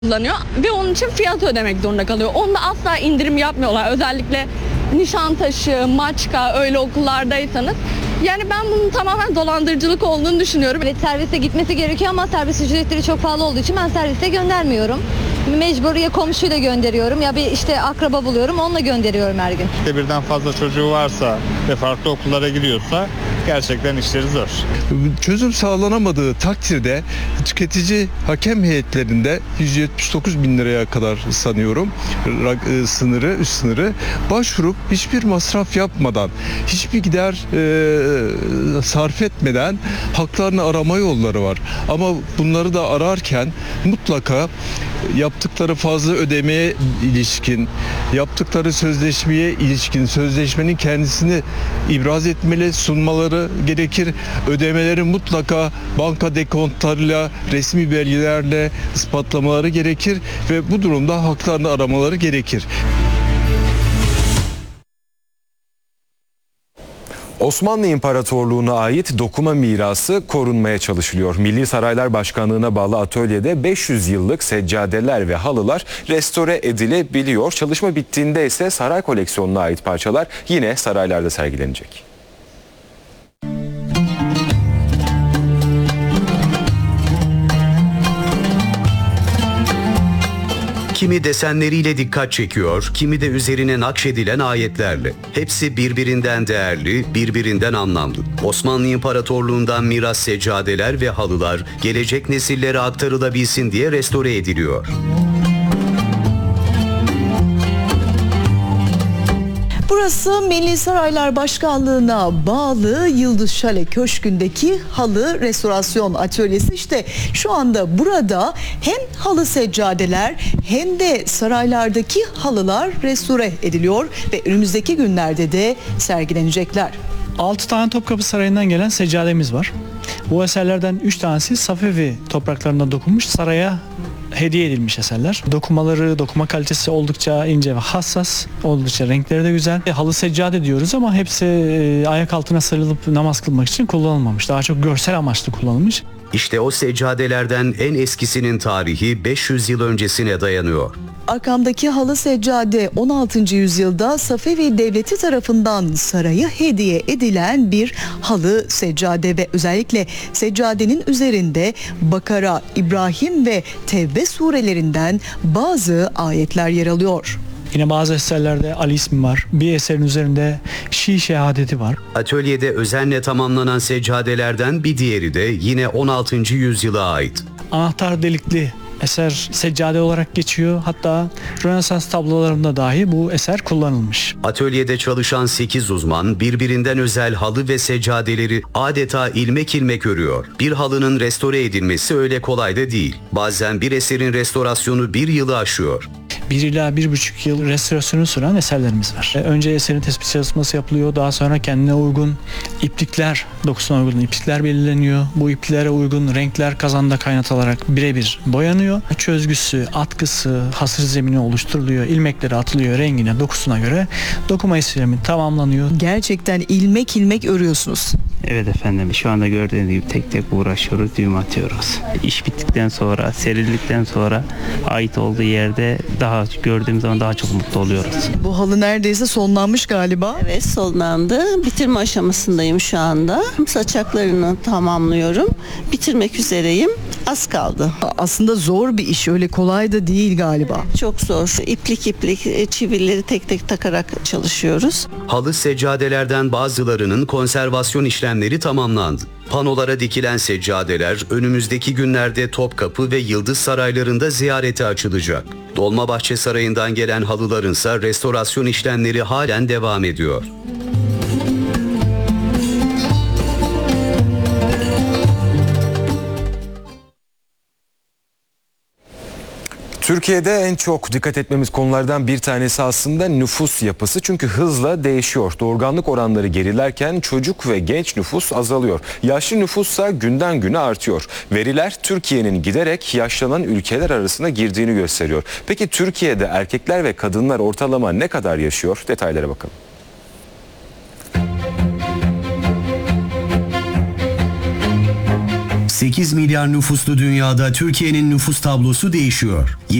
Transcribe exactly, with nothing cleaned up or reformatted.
kullanıyor ve onun için fiyat ödemek zorunda kalıyor. Onda asla indirim yapmıyorlar. Özellikle Nişantaşı, Maçka öyle okullardaysanız. Yani ben bunun tamamen dolandırıcılık olduğunu düşünüyorum. Evet, servise gitmesi gerekiyor ama servis ücretleri çok pahalı olduğu için ben servise göndermiyorum. Mecbur ya komşuyla gönderiyorum ya bir işte akraba buluyorum, onunla gönderiyorum her gün. Birden fazla çocuğu varsa ve farklı okullara gidiyorsa gerçekten işleri zor. Çözüm sağlanamadığı takdirde tüketici hakem heyetlerinde yüz yetmiş dokuz bin liraya kadar sanıyorum sınırı, üst sınırı başvurup hiçbir masraf yapmadan, hiçbir gider e, sarf etmeden haklarını arama yolları var. Ama bunları da ararken mutlaka yaptıkları fazla ödemeye ilişkin, yaptıkları sözleşmeye ilişkin, sözleşmenin kendisini ibraz etmeli, sunmaları gerekir. Ödemeleri mutlaka banka dekontlarıyla, resmi belgelerle ispatlamaları gerekir ve bu durumda haklarını aramaları gerekir. Osmanlı İmparatorluğu'na ait dokuma mirası korunmaya çalışılıyor. Milli Saraylar Başkanlığı'na bağlı atölyede beş yüz yıllık seccadeler ve halılar restore edilebiliyor. Çalışma bittiğinde ise saray koleksiyonuna ait parçalar yine saraylarda sergilenecek. Kimi desenleriyle dikkat çekiyor, kimi de üzerine nakşedilen ayetlerle. Hepsi birbirinden değerli, birbirinden anlamlı. Osmanlı İmparatorluğu'ndan miras seccadeler ve halılar gelecek nesillere aktarılabilsin diye restore ediliyor. Burası Milli Saraylar Başkanlığı'na bağlı Yıldız Şale Köşkü'ndeki halı restorasyon atölyesi. İşte şu anda burada hem halı seccadeler hem de saraylardaki halılar restore ediliyor ve önümüzdeki günlerde de sergilenecekler. altı tane Topkapı Sarayı'ndan gelen seccademiz var. Bu eserlerden üç tanesi Safevi topraklarında dokunmuş, saraya hediye edilmiş eserler. Dokumaları, dokuma kalitesi oldukça ince ve hassas, oldukça renkleri de güzel. Halı seccade diyoruz ama hepsi e, ayak altına sarılıp namaz kılmak için kullanılmamış. Daha çok görsel amaçlı kullanılmış. İşte o seccadelerden en eskisinin tarihi beş yüz yıl öncesine dayanıyor. Arkamdaki halı seccade on altıncı yüzyılda Safevi Devleti tarafından saraya hediye edilen bir halı seccade ve özellikle seccadenin üzerinde Bakara, İbrahim ve Tevbe surelerinden bazı ayetler yer alıyor. Yine bazı eserlerde Ali ismi var. Bir eserin üzerinde Şii şehadeti var. Atölyede özenle tamamlanan seccadelerden bir diğeri de yine on altıncı yüzyıla ait. Anahtar delikli eser seccade olarak geçiyor. Hatta Rönesans tablolarında dahi bu eser kullanılmış. Atölyede çalışan sekiz uzman birbirinden özel halı ve seccadeleri adeta ilmek ilmek örüyor. Bir halının restore edilmesi öyle kolay da değil. Bazen bir eserin restorasyonu bir yılı aşıyor. Bir ila bir buçuk yıl restorasyonu süren eserlerimiz var. Önce eserin tespit çalışması yapılıyor. Daha sonra kendine uygun iplikler, dokusuna uygun iplikler belirleniyor. Bu ipliklere uygun renkler kazanda kaynatılarak birebir boyanıyor. Çözgüsü, atkısı, hasır zemini oluşturuluyor. İlmekleri atılıyor rengine, dokusuna göre. Dokuma işlemi tamamlanıyor. Gerçekten ilmek ilmek örüyorsunuz. Evet efendim, şu anda gördüğünüz gibi tek tek uğraşıyoruz, düğüm atıyoruz. İş bittikten sonra, serildikten sonra ait olduğu yerde daha gördüğümüz zaman daha çok mutlu oluyoruz. Bu halı neredeyse sonlanmış galiba. Evet, sonlandı. Bitirme aşamasındayım şu anda. Saçaklarını tamamlıyorum. Bitirmek üzereyim. Az kaldı. Aslında zor bir iş, öyle kolay da değil galiba. Çok zor. İplik iplik çivileri tek tek takarak çalışıyoruz. Halı seccadelerden bazılarının konservasyon işlemleri tamamlandı. Panolara dikilen seccadeler önümüzdeki günlerde Topkapı ve Yıldız Saraylarında ziyarete açılacak. Dolmabahçe Sarayı'ndan gelen halılarınsa restorasyon işlemleri halen devam ediyor. Türkiye'de en çok dikkat etmemiz konulardan bir tanesi aslında nüfus yapısı. Çünkü hızla değişiyor. Doğurganlık oranları gerilerken çocuk ve genç nüfus azalıyor. Yaşlı nüfussa günden güne artıyor. Veriler Türkiye'nin giderek yaşlanan ülkeler arasına girdiğini gösteriyor. Peki Türkiye'de erkekler ve kadınlar ortalama ne kadar yaşıyor? Detaylara bakalım. sekiz milyar nüfuslu dünyada Türkiye'nin nüfus tablosu değişiyor.